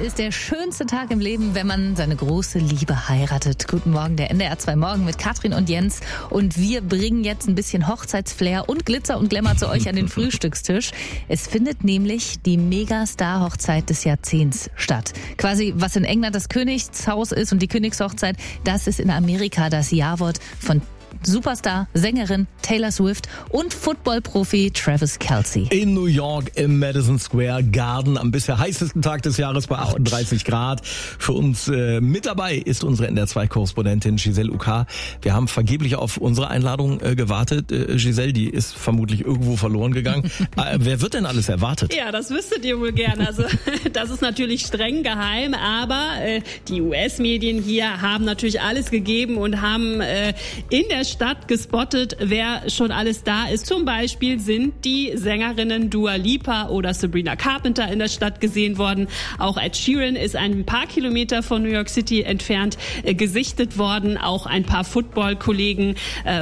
ist der schönste Tag im Leben, wenn man seine große Liebe heiratet. Guten Morgen, der NDR 2 Morgen mit Katrin und Jens. Und wir bringen jetzt ein bisschen Hochzeitsflair und Glitzer und Glamour zu euch an den Frühstückstisch. Es findet nämlich die Megastar-Hochzeit des Jahrzehnts statt. Quasi, was in England das Königshaus ist und die Königshochzeit, das ist in Amerika das Jawort von Superstar, Sängerin Taylor Swift und Footballprofi Travis Kelce. In New York im Madison Square Garden am bisher heißesten Tag des Jahres bei 38 Grad. Für uns mit dabei ist unsere NDR 2 Korrespondentin Giselle Ucar. Wir haben vergeblich auf unsere Einladung gewartet. Giselle, die ist vermutlich irgendwo verloren gegangen. Wer wird denn alles erwartet? Ja, das wüsstet ihr wohl gerne. Also das ist natürlich streng geheim, aber die US-Medien hier haben natürlich alles gegeben und haben in der Stadt gespottet, wer schon alles da ist. Zum Beispiel sind die Sängerinnen Dua Lipa oder Sabrina Carpenter in der Stadt gesehen worden. Auch Ed Sheeran ist ein paar Kilometer von New York City entfernt gesichtet worden. Auch ein paar Football-Kollegen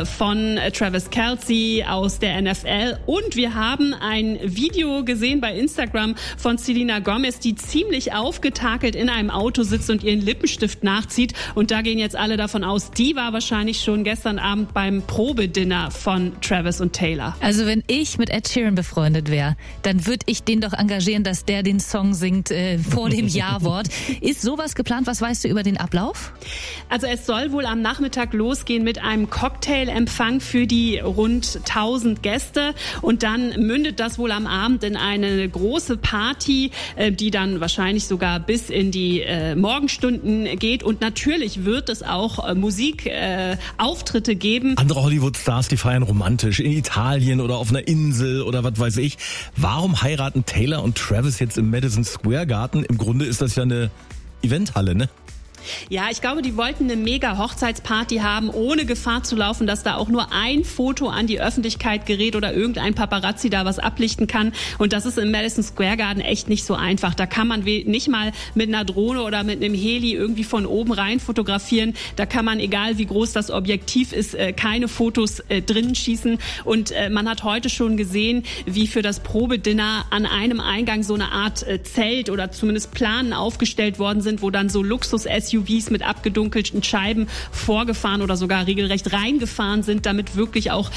von Travis Kelce aus der NFL. Und wir haben ein Video gesehen bei Instagram von Selena Gomez, die ziemlich aufgetakelt in einem Auto sitzt und ihren Lippenstift nachzieht. Und da gehen jetzt alle davon aus, die war wahrscheinlich schon gestern Abend beim Probedinner von Travis und Taylor. Also wenn ich mit Ed Sheeran befreundet wäre, dann würde ich den doch engagieren, dass der den Song singt vor dem Ja-Wort. Ist sowas geplant? Was weißt du über den Ablauf? Also es soll wohl am Nachmittag losgehen mit einem Cocktailempfang für die rund 1000 Gäste und dann mündet das wohl am Abend in eine große Party, die dann wahrscheinlich sogar bis in die Morgenstunden geht und natürlich wird es auch Musikauftritte geben. Andere Hollywood-Stars, die feiern romantisch in Italien oder auf einer Insel oder was weiß ich. Warum heiraten Taylor und Travis jetzt im Madison Square Garden? Im Grunde ist das ja eine Eventhalle, ne? Ja, ich glaube, die wollten eine mega Hochzeitsparty haben, ohne Gefahr zu laufen, dass da auch nur ein Foto an die Öffentlichkeit gerät oder irgendein Paparazzi da was ablichten kann. Und das ist im Madison Square Garden echt nicht so einfach. Da kann man nicht mal mit einer Drohne oder mit einem Heli irgendwie von oben rein fotografieren. Da kann man, egal wie groß das Objektiv ist, keine Fotos drinnen schießen. Und man hat heute schon gesehen, wie für das Probedinner an einem Eingang so eine Art Zelt oder zumindest Planen aufgestellt worden sind, wo dann so Luxus-SUVs mit abgedunkelten Scheiben vorgefahren oder sogar regelrecht reingefahren sind, damit wirklich auch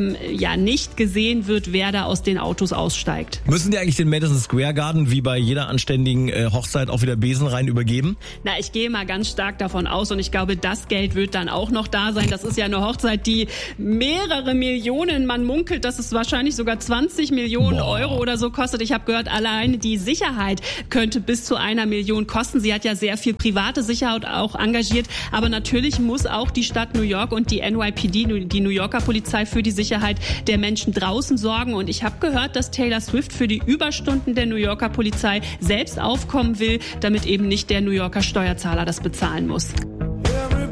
nicht gesehen wird, wer da aus den Autos aussteigt. Müssen die eigentlich den Madison Square Garden wie bei jeder anständigen Hochzeit auch wieder besenrein übergeben? Na, ich gehe mal ganz stark davon aus und ich glaube, das Geld wird dann auch noch da sein. Das ist ja eine Hochzeit, die mehrere Millionen, man munkelt, dass es wahrscheinlich sogar 20 Millionen Euro oder so kostet. Ich habe gehört, allein die Sicherheit könnte bis zu 1 Million kosten. Sie hat ja sehr viel private Sicherheit auch engagiert, aber natürlich muss auch die Stadt New York und die NYPD, die New Yorker Polizei, für die Sicherheit der Menschen draußen sorgen und ich habe gehört, dass Taylor Swift für die Überstunden der New Yorker Polizei selbst aufkommen will, damit eben nicht der New Yorker Steuerzahler das bezahlen muss.